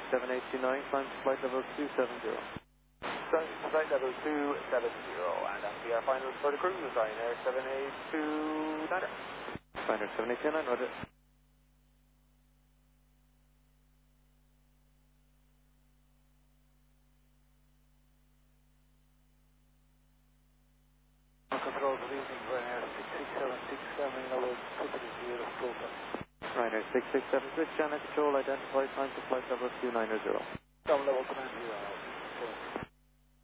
7829, climb to flight level 270. Flight level 270, and that'll be our final for the cruise, Ryanair 7829. Ryanair 7829, roger. Control, good evening, Ryanair 66767, level 230, profile. Ryanair 6676, Janet Control, identified, climb to flight level 290. Down level 290.